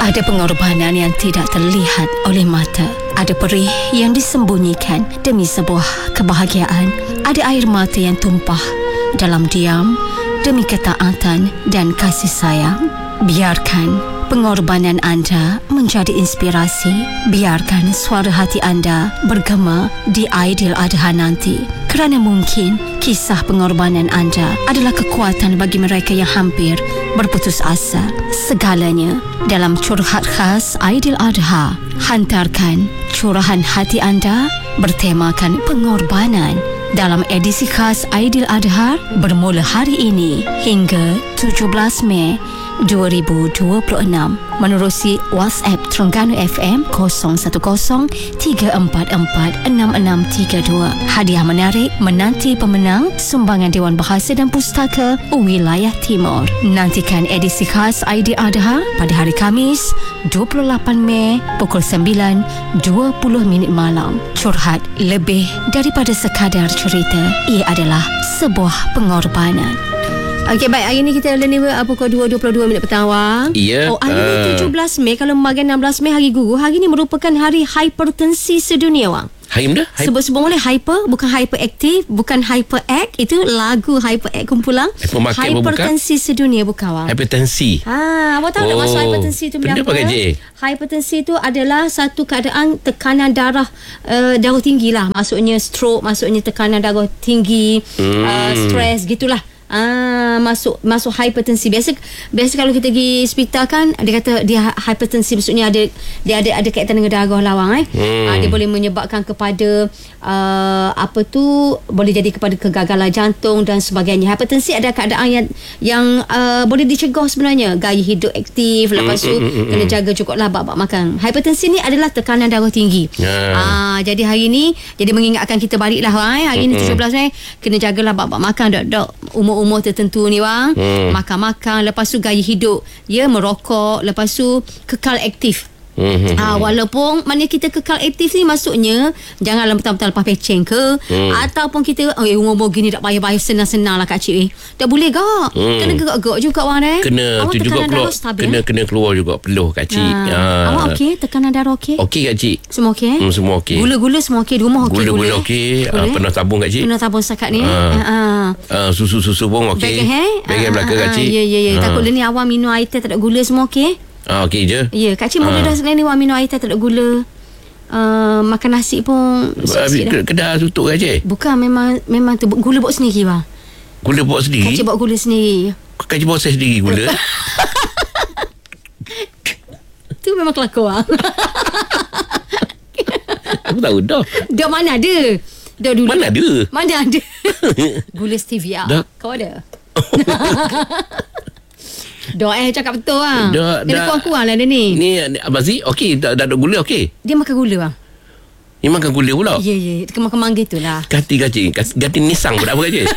Ada pengorbanan yang tidak terlihat oleh mata. Ada perih yang disembunyikan demi sebuah kebahagiaan. Ada air mata yang tumpah dalam diam demi ketaatan dan kasih sayang. Biarkan pengorbanan anda menjadi inspirasi. Biarkan suara hati anda bergema di Aidiladha nanti. Kerana mungkin kisah pengorbanan anda adalah kekuatan bagi mereka yang hampir berputus asa. Segalanya dalam curhat khas Aidiladha. Hantarkan curahan hati anda bertemakan pengorbanan dalam edisi khas Aidiladha bermula hari ini hingga 17 Mei 2026 menerusi WhatsApp Terengganu FM 0103446632. Hadiah menarik menanti pemenang sumbangan Dewan Bahasa dan Pustaka Wilayah Timur. Nantikan edisi khas Aidiladha pada hari Khamis 28 Mei pukul 9.20 malam. Curhat lebih daripada sekadar cerita. Ia adalah sebuah pengorbanan. Okey, baik. Hari ni kita learning pukul 2.22 petang awang. Ya. Hari ni 17 Mei. Kalau bahagian 16 Mei Hari Guru. Hari ni merupakan hari hipertensi sedunia, wang. Hai benda? Sebut-sebut boleh hyper, bukan hyperaktif, bukan hyperact. Itu lagu hyperact kumpulan. Hipertensi sedunia bukan, wang. Hipertensi. Awak tahu tak maksud hipertensi tu benda apa? Hipertensi tu adalah satu keadaan tekanan darah tinggi lah. Maksudnya stroke, maksudnya tekanan darah tinggi, stres gitulah. Masuk hipertensi. Biasa kalau kita pergi hospital kan, dia kata dia hipertensi, maksudnya dia ada kaitan dengan darah lawang. Dia boleh menyebabkan kepada boleh jadi kepada kegagalan jantung dan sebagainya. Hipertensi ada keadaan yang boleh dicegah sebenarnya. Gaya hidup aktif, lepas tu kena jaga cukuplah bab makan. Hipertensi ni adalah tekanan darah tinggi. Jadi hari ni mengingatkan kita baliklah, hari ni 17 Mei kena jagalah bab makan, dok umur tertentu ni, bang. Makan-makan, lepas tu gaya hidup, merokok, lepas tu kekal aktif. Walaupun mana kita kekal aktif ni, maksudnya janganlah betul-betul lepas peceng ke, ataupun kita umur gini tak payah senang-senang lah kak cik. Tak boleh gak. Kena gerak-gerak juga, wang. Kena tu juga kena keluar juga peluh kak cik. Awak okey? Tekanan darah okey? Okey kak cik. Semua okey? Semua okey. Gula-gula semua okey? Di rumah okey? Gula-gula okey. Pernah tabung kak cik. Pernah tabung setakat ni. Susu-susu pun okey. Bagai belakang kak cik. Ya. Takut ni awam minum air teh tak ada gula, semua okey? Okey je. Ya, kak cik mula dah selain ni minum air teh tak ada gula. Makan nasi pun kedah tutup kak cik? Bukan, memang tu gula buat sendiri, bang. Gula buat sendiri? Kak cik buat gula sendiri. Kak cik buat sendiri gula? Tu memang kelakar, bang. Aku tahu dah. Dah mana ada? Dah dulu. Mana ada? Gula stevia. Dah. Kau ada? Cakap betul, bang. Dia kurang-kurang lah dia ni. Ni Abang Zee okey, tak ada gula okey. Dia makan gula, bang. Dia makan gula pula? Ya. Kemang-kemang gitulah. Ganti nisang pun tak apa kak cik?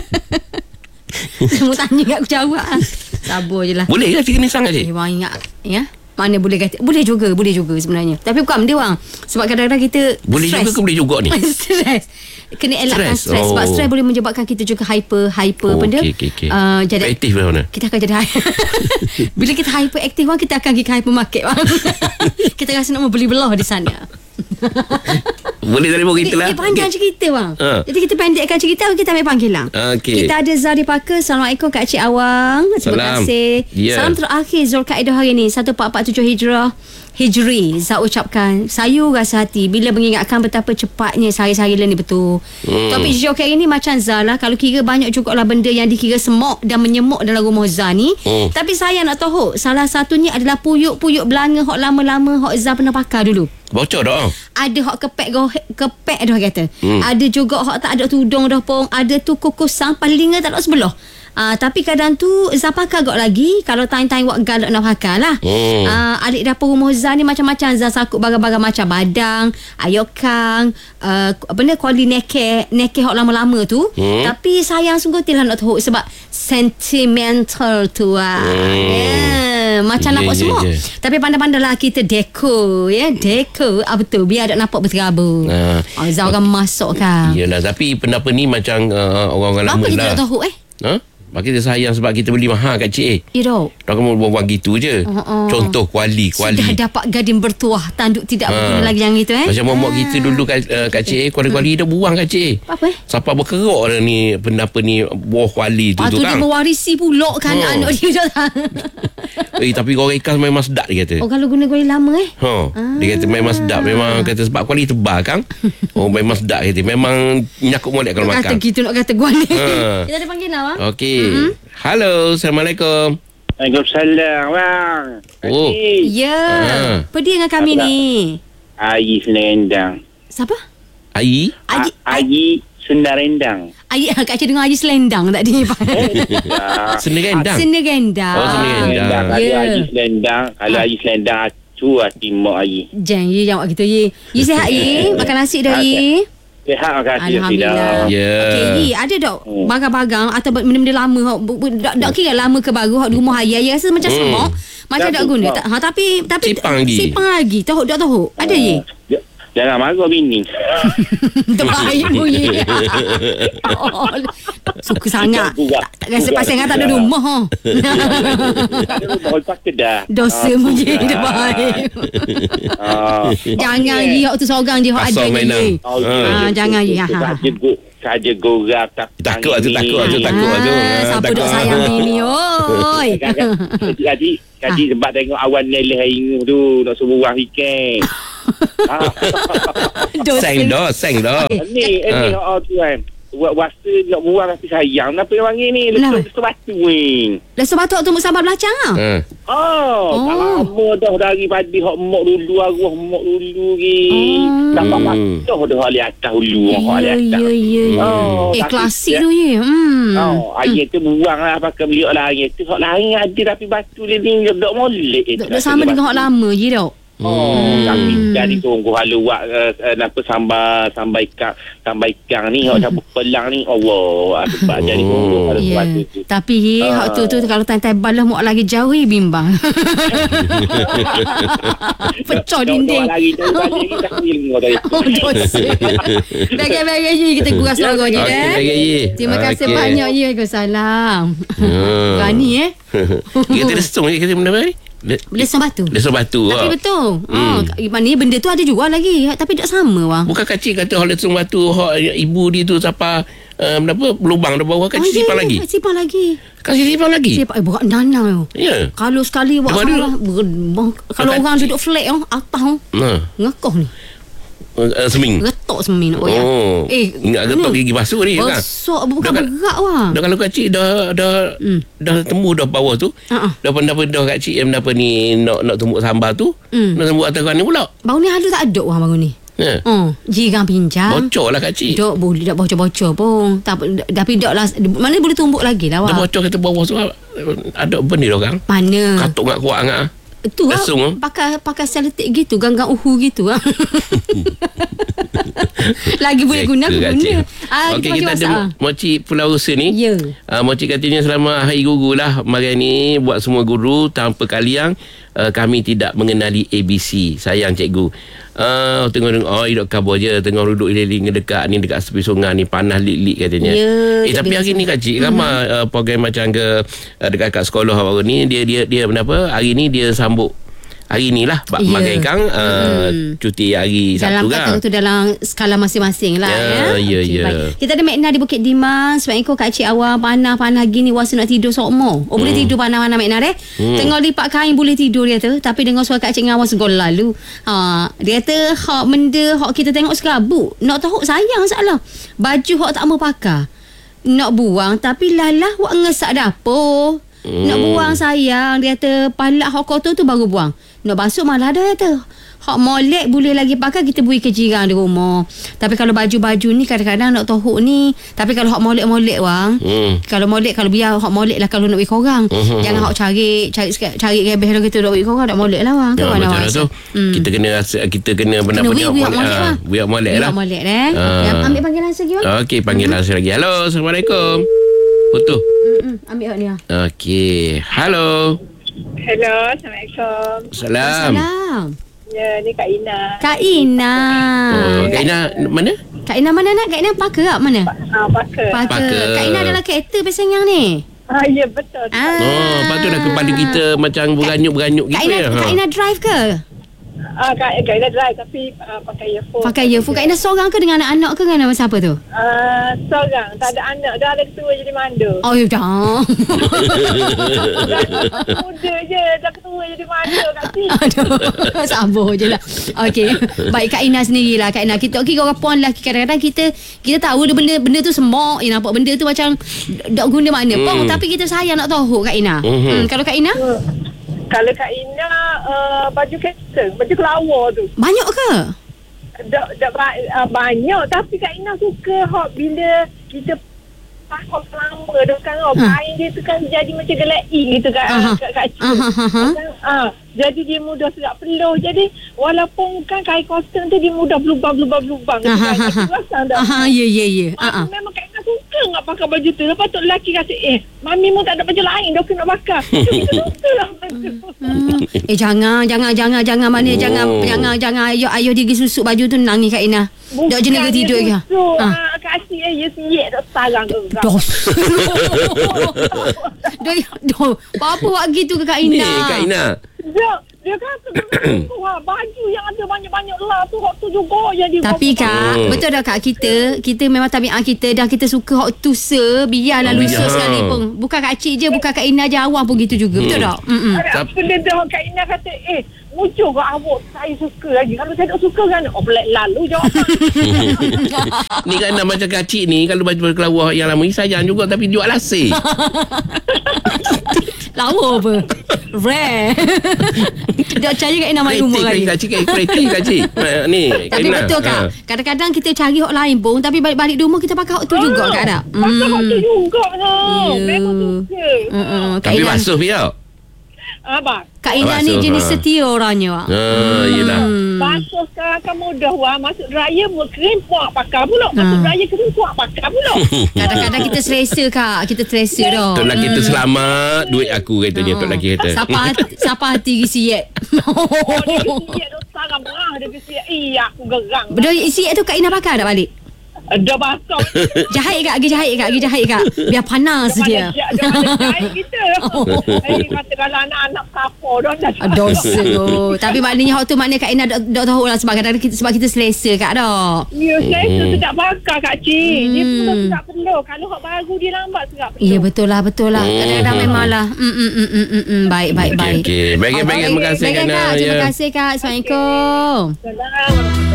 Semua tanya aku jawab. Sabar je lah. Boleh ke cik nisang kak cik? Wang ingat, ya. Mana boleh ganti? Boleh juga sebenarnya. Tapi bukan dia, bang. Sebab kadang-kadang kita boleh stress. juga ke boleh juga ni? Stres. Kena elakkan stres. Sebab stres boleh menyebabkan kita juga hyper benda. Okey. Jadi aktif lah mana? Kita akan jadi bila kita hyper aktif, bang, kita akan pergi ke hypermarket, bang. Kita rasa nak membeli belah di sana. Boleh telefon kita lah. Dia panjang cerita, bang. Jadi kita pendekkan cerita, kita ambil panggilan. Kita ada Zari Parker. Assalamualaikum kak cik awang. Terima kasih. Salam terakhir Zulkaidah hari ni 1447 Hijri. Saya ucapkan sayu rasa hati bila mengingatkan betapa cepatnya sehari-hari ni, betul. Topik Jok hari ni macam Zah lah. Kalau kira banyak jugalah benda yang dikira semok dan menyemuk dalam rumah Zah ni. Tapi saya nak tahu salah satunya adalah puyuk-puyuk belanga hok lama-lama hok Zah pernah pakai dulu. Bocor dah. Ada hok kepek dah kata. Ada juga hok tak ada tudung dah pun. Ada tu kukusan paling tak ada sebelah. Tapi kadang tu Zah pakai agak lagi. Kalau time-time wak galak nak pakai lah. Adik dapur rumah Zah ni macam-macam. Zah sakut barang-barang macam badang, ayokang, kuali neke hok lama-lama tu. Tapi sayang sungguh tilah nak tahu sebab sentimental tu macam nampak semua. Tapi pandai-pandai lah kita deko, deko betul, biar tak nampak berterabur. Zah orang masuk kan. Yelah, tapi pendapat ni macam orang-orang lama lah. Apa kita nak tahu Kita sayang sebab kita beli mahal Kak Cik. Ya dok. Kamu buang gitu je. Contoh kuali. Sudah dapat gading bertuah, tanduk tidak berguna lagi yang itu Macam mak kita dulu Kak Cik, kuali-kuali dah buang Kak Cik. Apa Siapa berkerok dah ni buah kuali tu tu kan. Dia mewarisi pula kan anak dia. Tapi goreng ikan memang sedap dia kata. Kalau guna kuali lama Dia kata memang sedap. Memang kata sebab kuali tebal kan. Memang sedap kata. Memang nyakut molek kalau makan. Kata gitu nak kata kuali. Kita ada panggil nama. Okey. Halo, Assalamualaikum. Waalaikumsalam bang. Oh. Ya. Pergi dengan kami ni. Ayi Senarendang. Siapa? Ayi. Ayi Senarendang. Kak Cik dengar Haji Selendang tadi. Senerendang. Senerendang. Oh, Senerendang. Kalau Ayi Selendang, kalau Ayi Selendang tu timur Ayi. Jangan ye jawab gitu ye. Ye sihat ye? Makan nasi dah ye? Sihat makasih. Alhamdulillah. Okey, Yi, ada tak barang-barang atau benda-benda lama tak kira lama ke baru hok di rumah ayah rasa macam semok macam tak guna tapi simpan lagi tahu tak tahu ada Yi? Jangan marah bini. Terbaik mu Yi. Suka sangat. Tak rasa pasal tak ada rumah Lepas kedah. dosa mu Yi terbaik. Jangan Yi hok tu seorang je hok ada Yi. Jangan Yi. Saja gorak Takut tu. Siapa duk sayang bini oi. Kaji sebab tengok awan neleh hari tu nak suruh buang weekend. Seng dah. Ni tu kan. Wasa nak buang tapi sayang. Kenapa orang panggil ni? Lepas batu ni. Lepas batu tu sabar belacang tak lama dah daripada hok mok dulu arwah mok dulu ni. Sampai patuh dah hali atas dulu. Ya. Klasik tu ye. Air tu buang lah pakai beliau lain tu. Hok lain ada tapi batu dia ni dok molek. Dok sama dengan hok lama je dok. Tapi jadi tunggu halu buat apa sambal ikan ni hok campur pelang ni Allah sebab jadi tunggu halu buat tu. Tapi hok tu kalau time balah mak lagi jauh bimbang. Pecah dinding. Lagi tak ilmu tadi. Bagai-bagai je kita kuras suara je Terima kasih banyak ye. Waalaikumsalam. Berani Kita lesung kita benda apa ni? Lesung batu. Tapi betul. Maknanya benda tu ada jual lagi tapi tak sama bang. Bukan Kak Cik kata hok lesung batu hok ibu dia tu siapa lubang dah bawah Kak Cik simpan lagi. Simpan lagi. Kasih simpan lagi. Buat nana. Ya. Kalau sekali buat salah kalau orang duduk flat atas ngakoh ni. Seming. Getok seming nak koyak. Ingat getok gigi basuh ni kan. Besok bukan berat wah. Dah kalau Kak Cik dah tembus dah bawah tu. Dah Kak Cik apa ni nak tumbuk sambal tu. Nak tumbuk atas ni pula. Bau ni halu tak ada wah bangun ni. Jigang pinjam. Bocor lah Kak Cik. Dok boleh tak bocor-bocor pun. Tapi dok lah mana boleh tumbuk lagi lah wah. Dah bocor kata bawah tu ada benda dah orang. Mana? Katuk ngak kuat ngak. Tu lah pakai seletik gitu ganggang uhu gitu lagi boleh guna. Okey, kita ada Moci Pulau Rusa ni. Moci katanya selama Hari Guru lah Marian ni buat semua guru tanpa kaliang kami tidak mengenali ABC. Sayang cikgu. Tengok hidup kabur je. Tengok duduk liling dekat ni dekat tepi sungai ni panas lik-lik katanya. Tapi hari ni Kak Cik ramai program macam ke dekat sekolah baru ni dia kenapa hari ni dia sambut hari ni lah makan kang cuti hari Sabtu kan. Dalam tu dalam skala masing-masing lah ya. Kita ada Makna di Bukit Dimang. Sebab Kak Cik awal panah-panah gini wasa nak tidur sokmo. Boleh tidur panah-panah Makna tengok lipat kain boleh tidur dia tu. Tapi dengar suara Kak Cik ngawas gol lalu dia kata hak benda hak kita tengok serabut nak tahu sayang salah baju hak tak mau pakai nak buang tapi lalah wak ngesak dapur nak buang sayang dia kata palak hak kotor tu baru buang nak basuh malah dah kata hak molek boleh lagi pakai kita beri ke jiran di rumah. Tapi kalau baju-baju ni kadang-kadang nak tohuk ni tapi kalau hak molek-molek wang kalau biar hak molek lah kalau nak beri korang jangan hak cari rebeh dah kita nak beri korang tak molek lah wang macam mana tu kita kena benar-benar biar molek lah ambil panggilan lagi bang. Okey, panggilan lagi. Halo, Assalamualaikum. Putus. Ambil hak ni. Okey. Halo. Assalamualaikum. Salam. Ya, ni Kak Ina. Kak Ina mana? Kak Ina mana nak? Kak Ina Parker tak mana? Parker. Kak Ina adalah karakter pesengang ni. Ya, betul. Patutlah kepala kita macam beranyuk-beranyuk gitu ya. Kak Ina drive ke? Kak Ina drive tapi pakai earphone. Pakai earphone. Kak Ina seorang ke dengan anak-anak ke dengan siapa tu? Seorang. Tak ada anak. Dah ada ketua jadi manda. Oh, ya dah. Muda je. Dah ketua jadi manda kat sini. Aduh, sabar je lah. Okey. Baik, Kak Ina sendirilah. Kak Ina, kita orang puan lelaki kadang-kadang kita tahu benda tu semok. Nampak benda tu macam tak guna mana pun. Tapi kita sayang nak tahu, Kak Ina. Kalau Kak Ina? Kalau Kak Ina baju casing, baju kelawar tu. Banyak ke? Banyak. Tapi Kak Ina suka bila kita pakai lama tu kan. Kain dia tu kan jadi macam gelai gitu kat cik. Jadi dia mudah serap peluh. Jadi walaupun kan kain kosong tu dia mudah berlubang. Ya. Memang Kak Ina suka nak pakai baju tu. Lepas tu lelaki kata, Mami mu tak ada baju lain dah nak pakai. Kita suka lah. Jangan mana jangan ayah dia pergi susuk baju tu nangis Kak Ina. Dok je negeri tidur ke? Kak Cik ya siap tak sarang ke. Dos. Apa buat gitu ke Kak Ina? Kak Ina. Dia kata baju yang ada banyak-banyak lah tu hak tu juga yang dia. Tapi Kak, betul dah Kak, kita memang tabiat kita dah kita suka hak tu biarlah lusus sekali pun. Bukan Kak Cik je, bukan Kak Ina je, awang pun gitu juga. Betul tak? Apa dia dah Kak Ina kata muncul ke awak saya suka lagi. Kalau saya tak suka kan boleh lalu jawapan. Ni kan macam Kak Cik ni, kalau baju kelawar yang lama ni sayang juga tapi jual lasik. Lawa apa? Rare. Dah cari Kak Ina main rumah kali. Kak Cik. Ni. Tapi betul Kak. Kadang-kadang kita cari hak lain pun, tapi balik-balik rumah kita pakai hak tu juga Kak ada. Pakai hak tu juga lah. Memang suka. Tapi basuh dia. Kak Ina ni jenis setia orangnya. Yelah. Basuh sekarang mudah masuk raya krim puak pakai pula. Masuk raya krim puak pakai pula. Kadang-kadang kita selesa Kak. Kita selesa dah. Tok lelaki kita selamat, duit aku katanya tok lelaki kata. Siapa hati siap. Dia siap tu sarang berah dia siap. Aku gerang. Betul siap tu Kak Ina pakai tak balik? Dah basah. Jahit Kak. Biar panas dia. Dia jahit kita. Kata kalau anak-anak kapur dah. Dosa tu. Tapi maknanya hak tu maknanya Kak Ina dah tahu lah sebab kita selesa Kak dah. Ya, selesa sedap bakar Kak Cik. Dia pun sedap peluh. Kalau hak baru dia lambat sedap peluh. Ya, betul lah. Kadang-kadang memanglah. Baik. Okey. Baik, terima kasih Kak Ina. Terima kasih Kak. Assalamualaikum. Assalamualaikum.